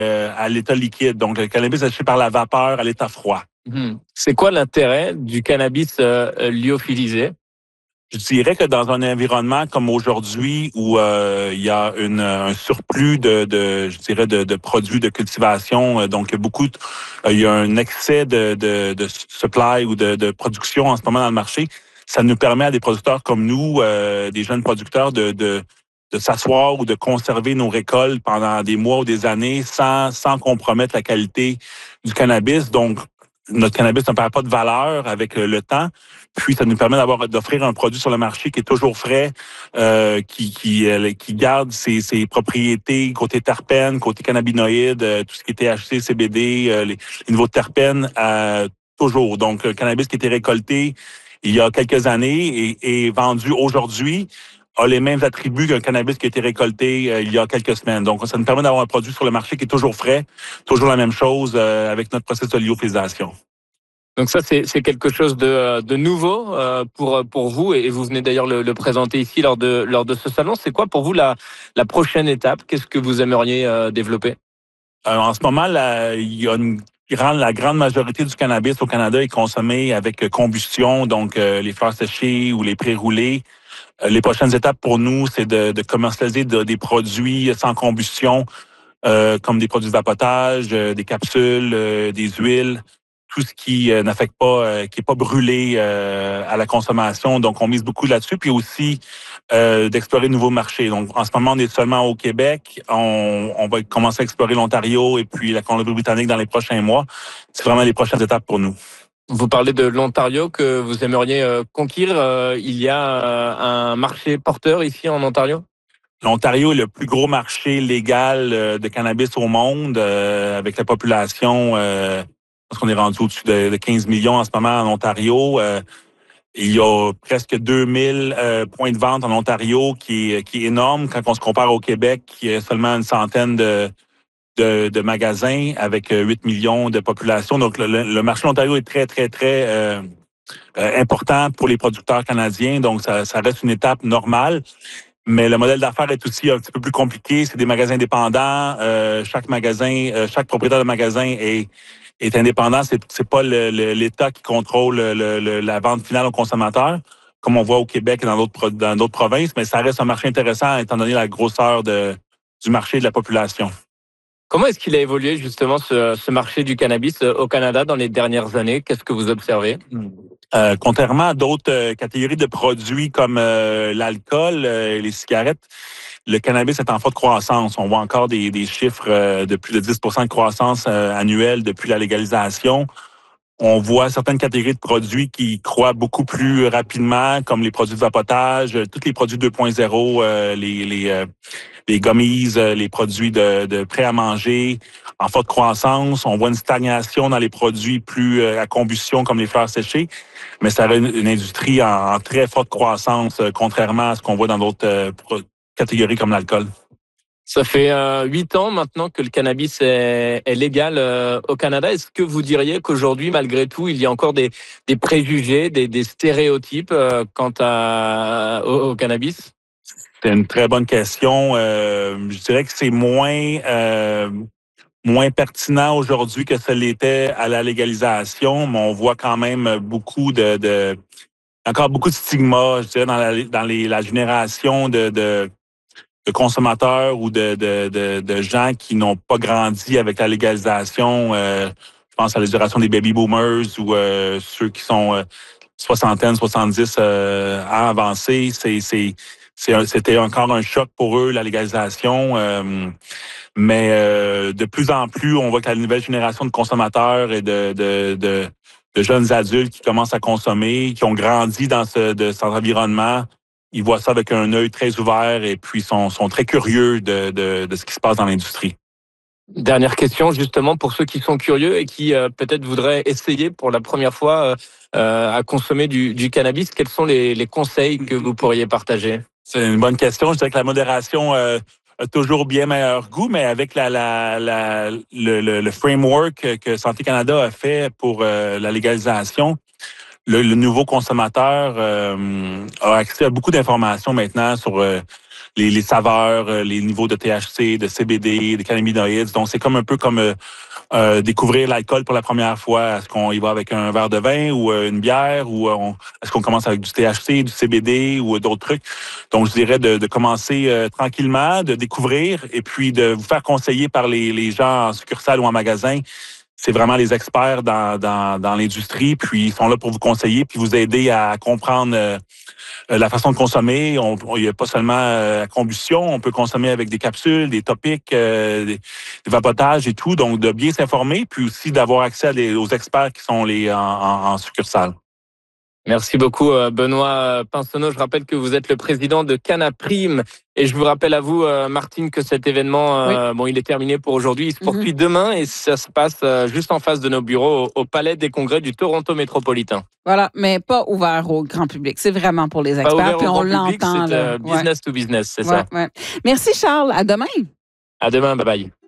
à l'état liquide. Donc, le cannabis est acheté par la vapeur à l'état froid. C'est quoi l'intérêt du cannabis lyophilisé? Je dirais que dans un environnement comme aujourd'hui où il y a un surplus de produits de cultivation, donc il y a un excès de supply ou de production en ce moment dans le marché, ça nous permet à des producteurs comme nous, des jeunes producteurs, de s'asseoir ou de conserver nos récoltes pendant des mois ou des années sans compromettre la qualité du cannabis. Donc, notre cannabis ne perd pas de valeur avec le temps. Puis, ça nous permet d'offrir un produit sur le marché qui est toujours frais, qui garde ses propriétés côté terpènes, côté cannabinoïdes, tout ce qui est THC, CBD, les niveaux de terpènes, toujours. Donc, le cannabis qui a été récolté il y a quelques années et vendu aujourd'hui a les mêmes attributs qu'un cannabis qui a été récolté il y a quelques semaines. Donc, ça nous permet d'avoir un produit sur le marché qui est toujours frais, toujours la même chose avec notre processus de lyophilisation. Donc ça, c'est quelque chose de nouveau pour vous, et vous venez d'ailleurs le présenter ici lors de ce salon. C'est quoi pour vous la prochaine étape? Qu'est-ce que vous aimeriez développer? En ce moment, il y a la grande majorité du cannabis au Canada est consommé avec combustion, donc les fleurs séchées ou les pré-roulés. Les prochaines étapes pour nous, c'est de commercialiser des produits sans combustion, comme des produits de vapotage, des capsules, des huiles, tout ce qui n'affecte pas, qui est pas brûlé à la consommation. Donc, on mise beaucoup là-dessus. Puis aussi, d'explorer de nouveaux marchés. Donc, en ce moment, on est seulement au Québec. On va commencer à explorer l'Ontario et puis la Colombie-Britannique dans les prochains mois. C'est vraiment les prochaines étapes pour nous. Vous parlez de l'Ontario que vous aimeriez conquérir. Il y a un marché porteur ici en Ontario? L'Ontario est le plus gros marché légal de cannabis au monde, avec la population, parce qu'on est rendu au-dessus de 15 millions en ce moment en Ontario. Il y a presque 2000 points de vente en Ontario, qui est énorme quand on se compare au Québec, qui a seulement une centaine de magasins avec 8 millions de population. Donc, le marché de l'Ontario est très, très, très important pour les producteurs canadiens. Donc, ça reste une étape normale. Mais le modèle d'affaires est aussi un petit peu plus compliqué. C'est des magasins dépendants. Chaque propriétaire de magasin est indépendant. C'est pas l'État qui contrôle la vente finale aux consommateurs, comme on voit au Québec et dans d'autres provinces. Mais ça reste un marché intéressant étant donné la grosseur du marché et de la population. Comment est-ce qu'il a évolué justement ce marché du cannabis au Canada dans les dernières années? Qu'est-ce que vous observez? Contrairement à d'autres catégories de produits comme l'alcool et les cigarettes, le cannabis est en forte croissance. On voit encore des chiffres de plus de 10% de croissance annuelle depuis la légalisation. On voit certaines catégories de produits qui croient beaucoup plus rapidement, comme les produits de vapotage, tous les produits 2.0, les gummies, les produits de prêt à manger en forte croissance. On voit une stagnation dans les produits plus à combustion, comme les fleurs séchées, mais ça a une industrie en très forte croissance, contrairement à ce qu'on voit dans d'autres catégories comme l'alcool. Ça fait 8 ans maintenant que le cannabis est légal au Canada. Est-ce que vous diriez qu'aujourd'hui, malgré tout, il y a encore des préjugés, des stéréotypes quant au cannabis? C'est une très bonne question. Je dirais que c'est moins pertinent aujourd'hui que ce l'était à la légalisation, mais on voit quand même encore beaucoup de stigmas, je dirais, dans la génération de consommateurs ou de gens qui n'ont pas grandi avec la légalisation. Je pense à la génération des baby boomers ou ceux qui sont soixantaine, 70 ans avancés. C'était encore un choc pour eux, la légalisation. Mais de plus en plus, on voit que la nouvelle génération de consommateurs et de jeunes adultes qui commencent à consommer, qui ont grandi dans cet environnement, ils voient ça avec un œil très ouvert et puis sont très curieux de ce qui se passe dans l'industrie. Dernière question, justement, pour ceux qui sont curieux et qui peut-être voudraient essayer pour la première fois à consommer du cannabis, quels sont les conseils que vous pourriez partager? C'est une bonne question. Je dirais que la modération a toujours bien meilleur goût, mais avec le framework que Santé Canada a fait pour la légalisation, le nouveau consommateur a accès à beaucoup d'informations maintenant sur les saveurs, les niveaux de THC, de CBD, des cannabinoïdes. Donc, c'est comme un peu comme découvrir l'alcool pour la première fois. Est-ce qu'on y va avec un verre de vin ou une bière ou est-ce qu'on commence avec du THC, du CBD ou d'autres trucs? Donc, je dirais de commencer tranquillement, de découvrir et puis de vous faire conseiller par les gens en succursale ou en magasin. C'est vraiment les experts dans l'industrie, puis ils sont là pour vous conseiller puis vous aider à comprendre la façon de consommer. Il n'y a pas seulement la combustion, on peut consommer avec des capsules, des topiques, des vapotages et tout. Donc, de bien s'informer, puis aussi d'avoir accès aux experts qui sont en succursale. Merci beaucoup, Benoît Pinsonneau. Je rappelle que vous êtes le président de Canaprime. Et je vous rappelle à vous, Martine, que cet événement, il est terminé pour aujourd'hui. Il se poursuit demain et ça se passe juste en face de nos bureaux au Palais des Congrès du Toronto métropolitain. Voilà, mais pas ouvert au grand public. C'est vraiment pour les experts. Pas ouvert puis au on grand public, l'entend. c'est business to business, c'est ça. Ouais. Merci, Charles. À demain. À demain, bye bye.